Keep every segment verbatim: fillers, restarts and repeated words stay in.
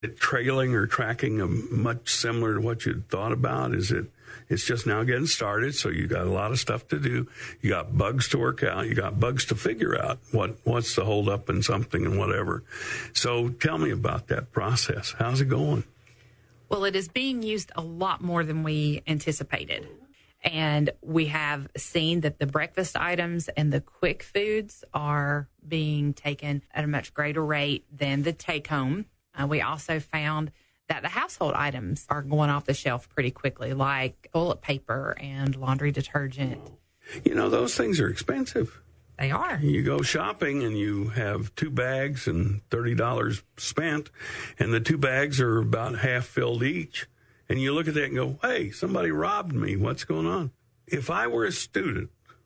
it trailing or tracking a much similar to what you'd thought about? Is it, it's just now getting started, so you got a lot of stuff to do. You got bugs to work out. You got bugs to figure out what, what's the hold up in something and whatever. So tell me about that process. How's it going? Well, it is being used a lot more than we anticipated. And we have seen that the breakfast items and the quick foods are being taken at a much greater rate than the take-home. Uh, we also found that the household items are going off the shelf pretty quickly, like toilet paper and laundry detergent. You know, those things are expensive. They are. You go shopping and you have two bags and thirty dollars spent, and the two bags are about half filled each. And you look at that and go, hey, somebody robbed me. What's going on? If I were a student,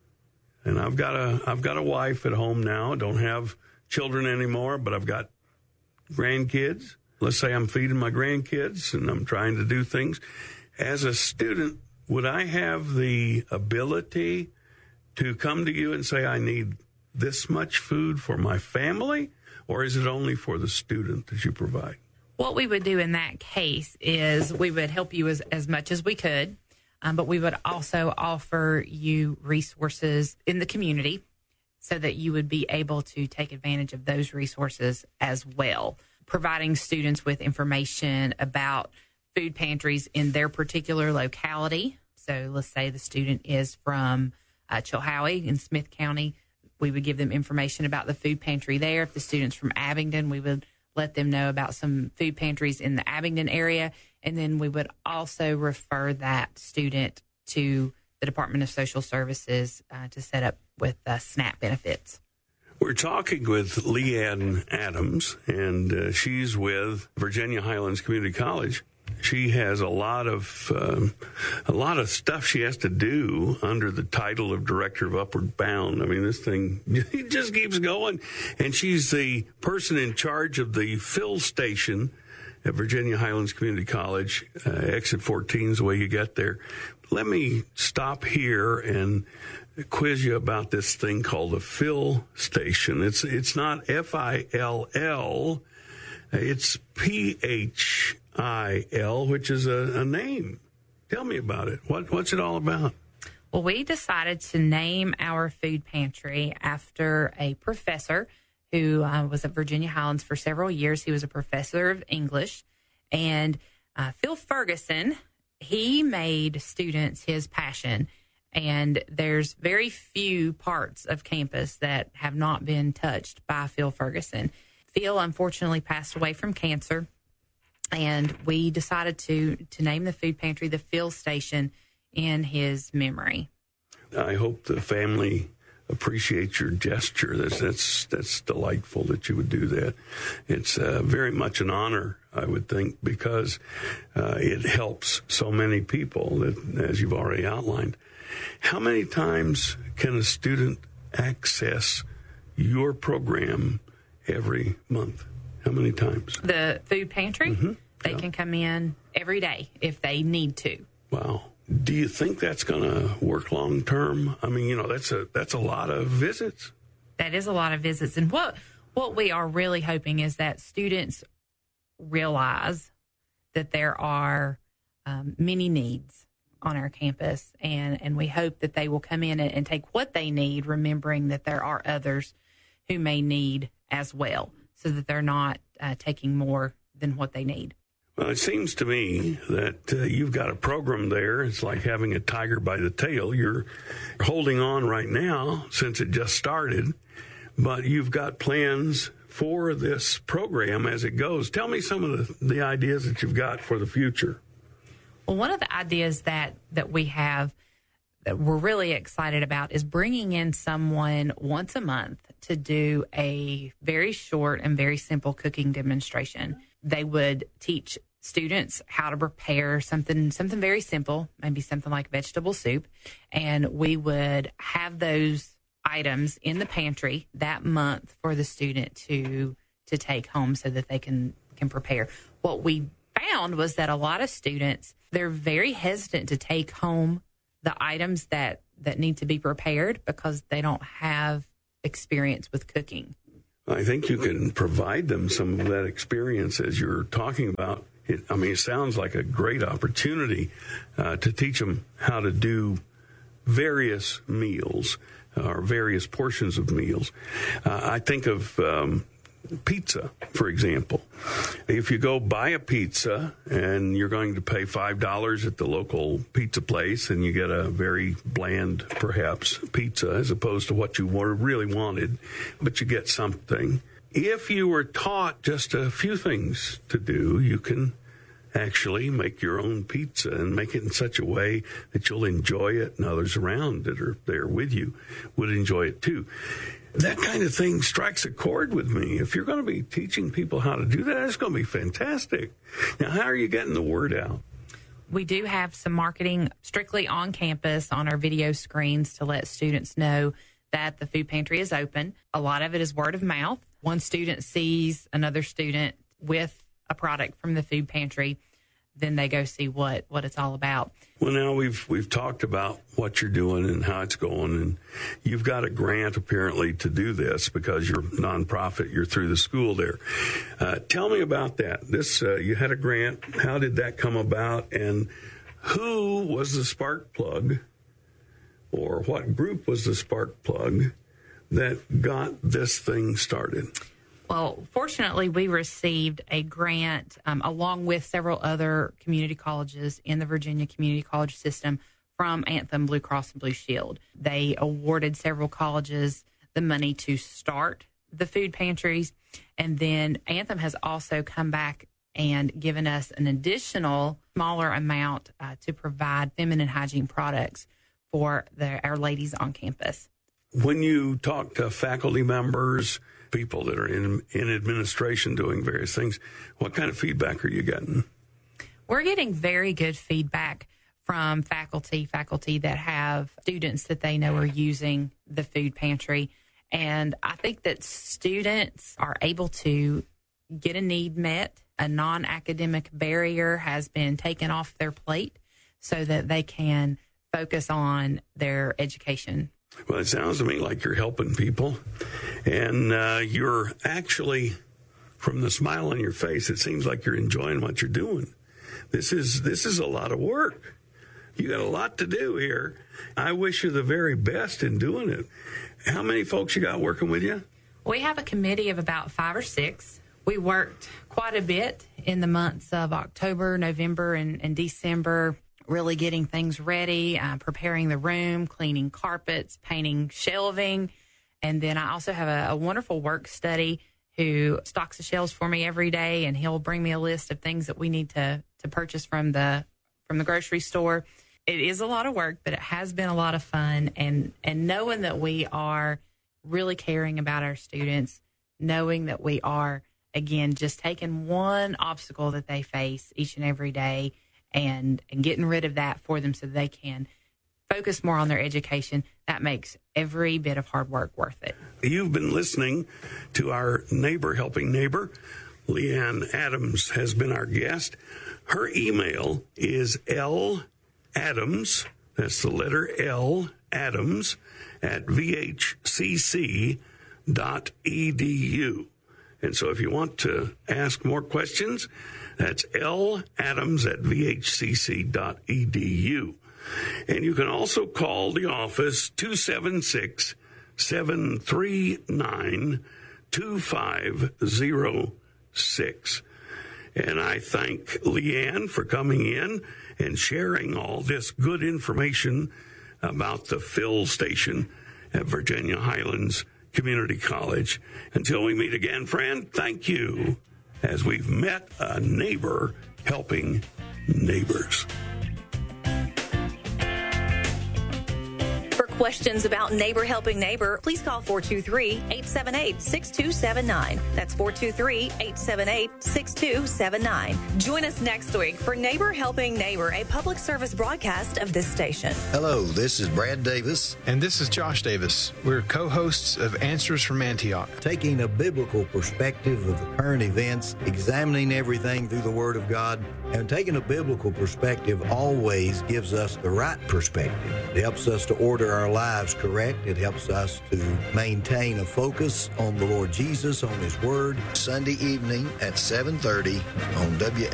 and I've got a I've got a wife at home now, don't have children anymore, but I've got grandkids. Let's say I'm feeding my grandkids and I'm trying to do things. As a student, would I have the ability to come to you and say, I need this much food for my family, or is it only for the student that you provide? What we would do in that case is we would help you as, as much as we could, um, but we would also offer you resources in the community so that you would be able to take advantage of those resources as well, providing students with information about food pantries in their particular locality. So let's say the student is from uh, Chilhowie in Smith County. We would give them information about the food pantry there. If the student's from Abingdon, we would let them know about some food pantries in the Abingdon area. And then we would also refer that student to the Department of Social Services uh, to set up with uh, SNAP benefits. We're talking with Leanne Adams, and uh, she's with Virginia Highlands Community College. She has a lot of um, a lot of stuff she has to do under the title of Director of Upward Bound. I mean, this thing it just keeps going. And she's the person in charge of the fill station at Virginia Highlands Community College. Uh, exit fourteen is the way you get there. Let me stop here and quiz you about this thing called a fill station. It's it's not F I L L. It's P H I L, which is a, a name. Tell me about it. What What's it all about? Well, we decided to name our food pantry after a professor who uh, was at Virginia Highlands for several years. He was a professor of English. And uh, Phil Ferguson, he made students his passion. And there's very few parts of campus that have not been touched by Phil Ferguson. Phil, unfortunately, passed away from cancer, and we decided to to name the food pantry the Phil Station in his memory. I hope the family appreciates your gesture. That's that's that's delightful that you would do that. It's uh, very much an honor, I would think, because uh, it helps so many people, that, as you've already outlined. How many times can a student access your program every month? How many times? The food pantry, mm-hmm. they yeah. can come in every day if they need to. Wow. Do you think that's going to work long term? I mean, you know, that's a that's a lot of visits. That is a lot of visits. And what what we are really hoping is that students realize that there are um, many needs on our campus, and, and we hope that they will come in and, and take what they need, remembering that there are others who may need as well, so that they're not uh, taking more than what they need. Well, it seems to me that uh, you've got a program there. It's like having a tiger by the tail. You're holding on right now since it just started, but you've got plans for this program as it goes. Tell me some of the, the ideas that you've got for the future. Well, one of the ideas that, that we have that we're really excited about is bringing in someone once a month to do a very short and very simple cooking demonstration. They would teach students how to prepare something something very simple, maybe something like vegetable soup, and we would have those items in the pantry that month for the student to to take home so that they can can prepare. What we found was that a lot of students, they're very hesitant to take home the items that, that need to be prepared because they don't have experience with cooking. I think you can provide them some of that experience as you're talking about. It, I mean, it sounds like a great opportunity uh, to teach them how to do various meals or various portions of meals. Uh, I think of um, pizza, for example. If you go buy a pizza and you're going to pay five dollars at the local pizza place and you get a very bland, perhaps, pizza as opposed to what you really wanted, but you get something. If you were taught just a few things to do, you can actually make your own pizza and make it in such a way that you'll enjoy it and others around that are there with you would enjoy it too. That kind of thing strikes a chord with me. If you're going to be teaching people how to do that, it's going to be fantastic. Now, how are you getting the word out? We do have some marketing strictly on campus on our video screens to let students know that the food pantry is open. A lot of it is word of mouth. One student sees another student with a product from the food pantry, then they go see what, what it's all about. Well, now we've we've talked about what you're doing and how it's going, and you've got a grant apparently to do this because you're nonprofit. You're through the school there. Uh, tell me about that. This uh, you had a grant. How did that come about, and who was the spark plug, or what group was the spark plug that got this thing started? Well, fortunately, we received a grant um, along with several other community colleges in the Virginia Community College system from Anthem Blue Cross and Blue Shield. They awarded several colleges the money to start the food pantries. And then Anthem has also come back and given us an additional smaller amount uh, to provide feminine hygiene products for the, our ladies on campus. When you talk to faculty members, people that are in, in administration doing various things, what kind of feedback are you getting? We're getting very good feedback from faculty, faculty that have students that they know are using the food pantry. And I think that students are able to get a need met. A non-academic barrier has been taken off their plate so that they can focus on their education. Well, it sounds to me like you're helping people, and uh, you're actually, from the smile on your face, it seems like you're enjoying what you're doing. This is this is a lot of work. You got a lot to do here. I wish you the very best in doing it. How many folks you got working with you? We have a committee of about five or six. We worked quite a bit in the months of October, November, and, and December, really getting things ready, uh, preparing the room, cleaning carpets, painting shelving. And then I also have a, a wonderful work study who stocks the shelves for me every day, and he'll bring me a list of things that we need to, to purchase from the from the grocery store. It is a lot of work, but it has been a lot of fun. And, and knowing that we are really caring about our students, knowing that we are, again, just taking one obstacle that they face each and every day and, and getting rid of that for them so they can focus more on their education, that makes every bit of hard work worth it. You've been listening to our Neighbor Helping Neighbor. Leanne Adams has been our guest. Her email is L Adams, that's the letter L, Adams, at v h c c dot e d u. And so if you want to ask more questions, that's L Adams at v h c c dot e d u. And you can also call the office two seven six, seven three nine, two five zero six. And I thank Leanne for coming in and sharing all this good information about the fill station at Virginia Highlands Community College. Until we meet again, friend, thank you, as we've met a neighbor helping neighbors. Questions about Neighbor Helping Neighbor, please call four two three, eight seven eight, six two seven nine. That's four two three, eight seven eight, six two seven nine. Join us next week for Neighbor Helping Neighbor, a public service broadcast of this station. Hello, this is Brad Davis. And this is Josh Davis. We're co-hosts of Answers from Antioch. Taking a biblical perspective of the current events, examining everything through the Word of God, and taking a biblical perspective always gives us the right perspective. It helps us to order our our lives correct. It helps us to maintain a focus on the Lord Jesus, on His Word. Sunday evening at seven thirty on W